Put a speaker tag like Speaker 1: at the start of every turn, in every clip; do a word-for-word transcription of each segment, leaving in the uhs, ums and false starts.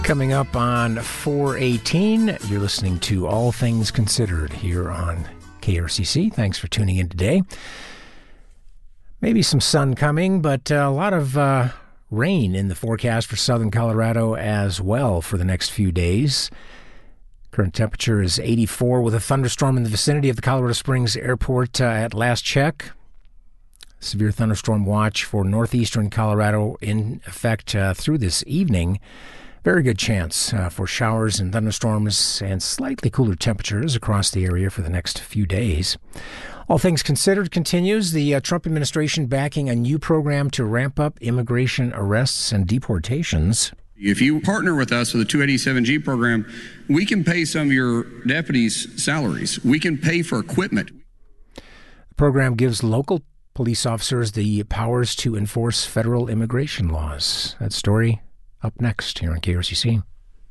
Speaker 1: Coming up on four eighteen, you're listening to All Things Considered here on K R C C. Thanks for tuning in today. Maybe some sun coming, but a lot of uh, rain in the forecast for southern Colorado as well for the next few days. Current temperature is eighty-four with a thunderstorm in the vicinity of the Colorado Springs Airport uh, at last check. Severe thunderstorm watch for northeastern Colorado in effect uh, through this evening. Very good chance uh, for showers and thunderstorms and slightly cooler temperatures across the area for the next few days. All Things Considered continues. The uh, Trump administration backing a new program to ramp up immigration arrests and deportations.
Speaker 2: If you partner with us with the two eighty-seven G program, we can pay some of your deputies' salaries. We can pay for equipment.
Speaker 1: The program gives local police officers the powers to enforce federal immigration laws. That story up next here on K R C C.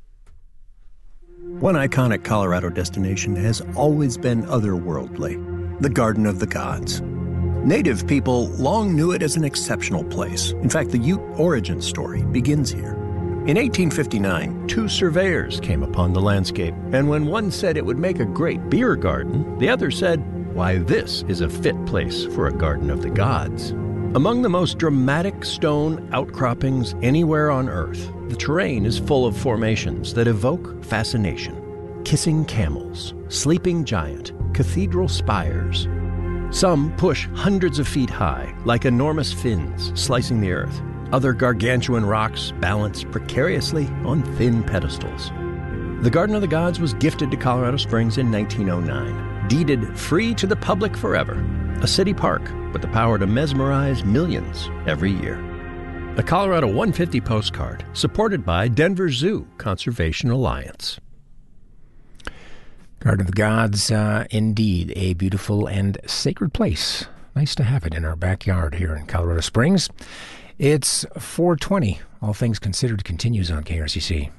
Speaker 3: One iconic Colorado destination has always been otherworldly, the Garden of the Gods. Native people long knew it as an exceptional place. In fact, the Ute origin story begins here. In eighteen fifty-nine, two surveyors came upon the landscape, and when one said it would make a great beer garden, the other said, "Why, this is a fit place for a Garden of the Gods." Among the most dramatic stone outcroppings anywhere on Earth, the terrain is full of formations that evoke fascination. Kissing camels, sleeping giant, cathedral spires. Some push hundreds of feet high, like enormous fins slicing the earth. Other gargantuan rocks balance precariously on thin pedestals. The Garden of the Gods was gifted to Colorado Springs in nineteen oh nine, deeded free to the public forever. A city park with the power to mesmerize millions every year. A Colorado one fifty postcard supported by Denver Zoo Conservation Alliance.
Speaker 1: Garden of the Gods, uh, indeed, a beautiful and sacred place. Nice to have it in our backyard here in Colorado Springs. It's four twenty. All Things Considered continues on K R C C.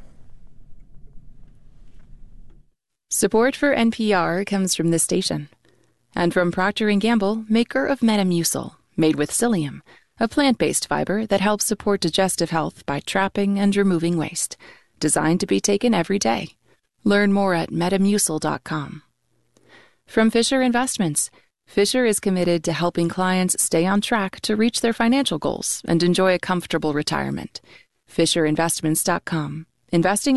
Speaker 4: Support for N P R comes from this station. And from Procter and Gamble, maker of Metamucil, made with psyllium, a plant-based fiber that helps support digestive health by trapping and removing waste. Designed to be taken every day. Learn more at metamucil dot com. From Fisher Investments, Fisher is committed to helping clients stay on track to reach their financial goals and enjoy a comfortable retirement. fisher investments dot com. Investing